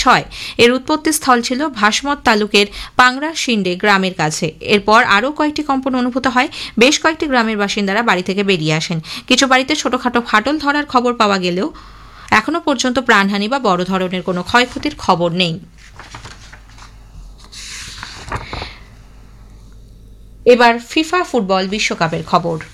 2006। এর উৎপত্তি স্থল ছিল ভাসমত তালুকের পাংরা শিন্ডে গ্রামের কাছে। এরপর আরও কয়েকটি কম্পন অনুভূত হয়। বেশ কয়েকটি গ্রামের বাসিন্দারা বাড়ি থেকে বেরিয়ে আসেন। কিছু বাড়িতে ছোটখাটো ফাটল ধরার খবর পাওয়া গেলেও এখনো পর্যন্ত প্রাণহানি বা বড় ধরনের কোনো ক্ষয়ক্ষতির খবর নেই। এবার ফিফা ফুটবল বিশ্বকাপের খবর।